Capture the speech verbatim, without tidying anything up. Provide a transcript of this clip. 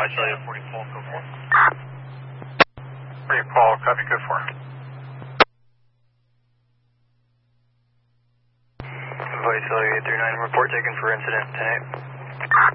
Charlie forty Paul, go for. forty Paul, copy, good for. Vitality eight three nine, report taken for incident ten eight.